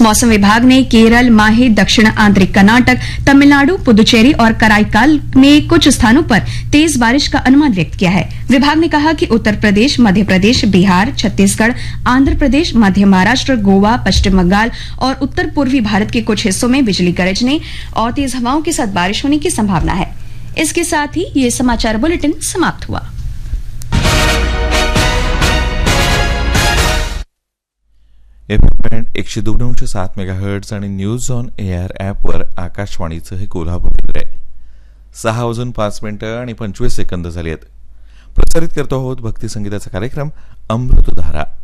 मौसम विभाग ने केरल, माहे, दक्षिण आंतरिक कर्नाटक, तमिलनाडु, पुदुचेरी और कराईकाल में कुछ स्थानों पर तेज बारिश का अनुमान व्यक्त किया है। विभाग ने कहा कि उत्तर प्रदेश, मध्य प्रदेश, बिहार, छत्तीसगढ़, आंध्र प्रदेश, मध्य महाराष्ट्र, गोवा, पश्चिम बंगाल और उत्तर पूर्वी भारत के कुछ हिस्सों में बिजली गरजने और तेज हवाओं के साथ बारिश होने की संभावना है। इसके साथ ही ये समाचार बुलेटिन समाप्त हुआ। FM 102.7 मेगाहर्ट्ज आणि न्यूज ऑन एआर ॲपवर आकाशवाणीचं हे कोल्हापूर केंद्र आहे। 6:05 आणि 25 सेकंद झाली आहेत। प्रसारित करतो आहोत भक्ती संगीताचा कार्यक्रम अमृतधारा।